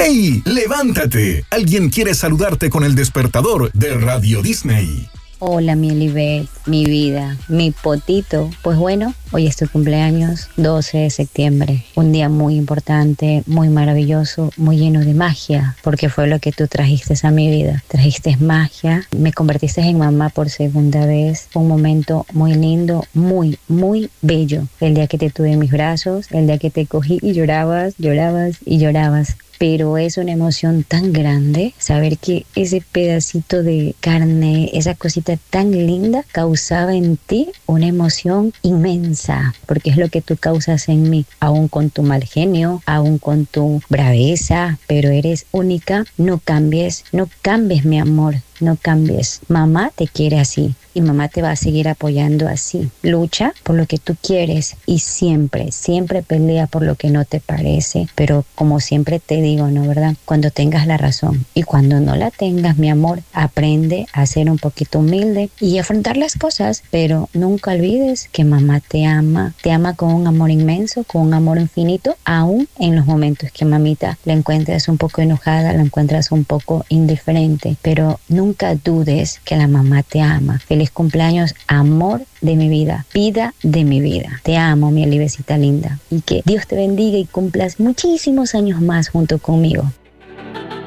¡Hey! ¡Levántate! Alguien quiere saludarte con el despertador de Radio Disney. Hola, mi Elibet, mi vida, mi potito. Pues bueno, hoy es tu cumpleaños, 12 de septiembre. Un día muy importante, muy maravilloso, muy lleno de magia, porque fue lo que tú trajiste a mi vida. Trajiste magia, me convertiste en mamá por segunda vez. Fue un momento muy lindo, muy, muy bello. El día que te tuve en mis brazos, el día que te cogí y llorabas, llorabas y llorabas. Pero es una emoción tan grande saber que ese pedacito de carne, esa cosita tan linda, causaba en ti una emoción inmensa, porque es lo que tú causas en mí, aún con tu mal genio, aún con tu braveza, pero eres única. No cambies, no cambies, mi amor. No cambies. Mamá te quiere así y mamá te va a seguir apoyando así. Lucha por lo que tú quieres y siempre, siempre pelea por lo que no te parece. Pero como siempre te digo, ¿no, verdad? Cuando tengas la razón y cuando no la tengas, mi amor, aprende a ser un poquito humilde y afrontar las cosas. Pero nunca olvides que mamá te ama con un amor inmenso, con un amor infinito, aún en los momentos que mamita la encuentras un poco enojada, la encuentras un poco indiferente. Pero nunca dudes que la mamá te ama. Feliz cumpleaños, amor de mi vida de mi vida. Te amo, mi Elibecita linda. Y que Dios te bendiga y cumplas muchísimos años más junto conmigo.